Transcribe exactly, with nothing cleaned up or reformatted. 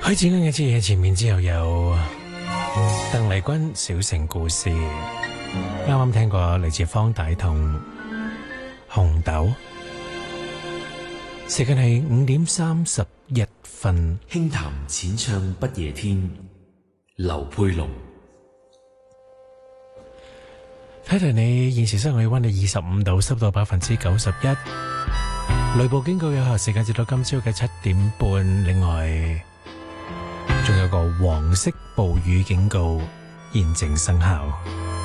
許志安嘅之夜前面之後有鄧麗君小城故事，啱啱聽過嚟自方大同紅豆。時間係五點三十一分。 輕談淺唱不夜天，劉佩龍。 睇睇你現時室外氣溫係二十五度，濕度百分之九十一。雷暴警告有效時間至到今朝嘅七點半。另外，仲有個黃色暴雨警告現正生效。